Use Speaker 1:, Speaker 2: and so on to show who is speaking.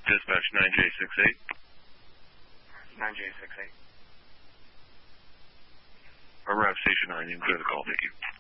Speaker 1: Dispatch 9J68.
Speaker 2: 9J68.
Speaker 1: Arrive Station 9, you can clear the call, thank you.